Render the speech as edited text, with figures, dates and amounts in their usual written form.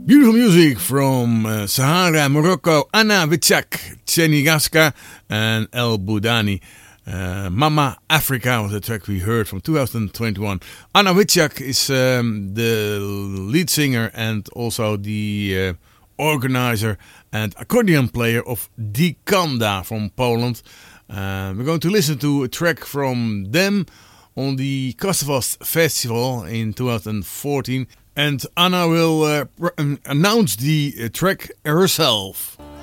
Beautiful music from Sahara, Morocco, Anna Wiczak, Ceni Gaska and El Boudani. Mama Africa was the track we heard from 2021. Anna Wiczak is the lead singer and also the organizer and accordion player of Dikanda from Poland. We're going to listen to a track from them on the Kostvos Festival in 2014. And Anna will announce the track herself.